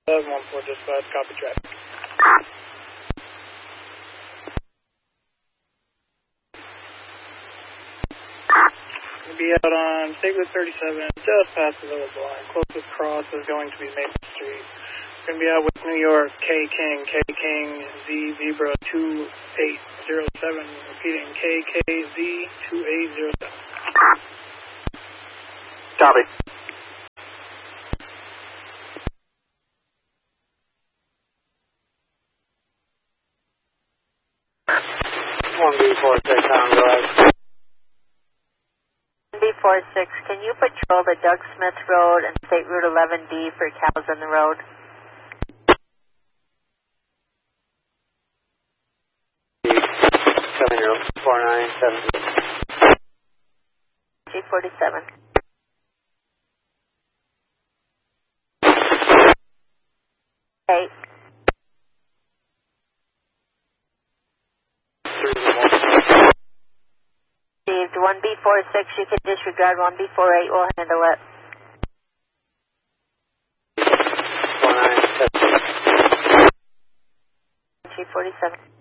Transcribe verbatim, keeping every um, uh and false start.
one four dispatch, copy traffic. We'll be out on State Route thirty-seven, just past the village line. Closest cross is going to be Maple Street. We're going to be out with New York, K King, K King, Z Zebra two eight zero seven. Repeating, K K Z two eight zero seven. Copy. one B four six on the right. one B four six, can you patrol the Doug Smith Road and State Route eleven D for cows on the road? seven zero four nine seven. G forty-seven. Eight. Received. one B four six, you can disregard one B four eight, we'll handle it. four nine seven. G forty-seven.